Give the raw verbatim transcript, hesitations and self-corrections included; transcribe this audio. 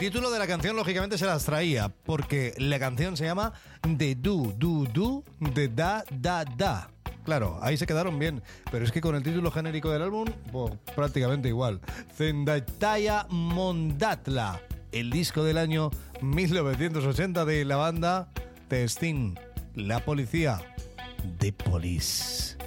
título de la canción, lógicamente, se las traía, porque la canción se llama The Do, Do, Do, de Da, Da, Da. Claro, ahí se quedaron bien, pero es que con el título genérico del álbum, pues, prácticamente igual. Zendaitaya Mondatla, el disco del año mil novecientos ochenta de la banda The Sting, la policía, The Police.